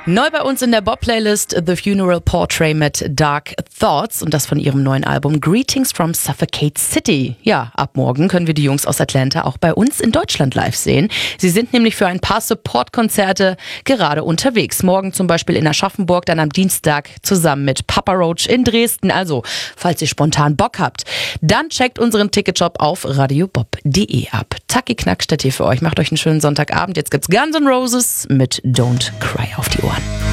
Neu bei uns in der Bob-Playlist The Funeral Portrait mit Dark Thoughts und das von ihrem neuen Album Greetings from Suffocate City. Ja, ab morgen können wir die Jungs aus Atlanta auch bei uns in Deutschland live sehen. Sie sind nämlich für ein paar Support-Konzerte gerade unterwegs. Morgen zum Beispiel in Aschaffenburg, dann am Dienstag zusammen mit Papa Roach in Dresden. Also, falls ihr spontan Bock habt, dann checkt unseren Ticketshop auf radiobob.de ab. Taki Knack steht hier für euch. Macht euch einen schönen Sonntagabend. Jetzt gibt's Guns N' Roses mit Don't Cry auf die Ohren.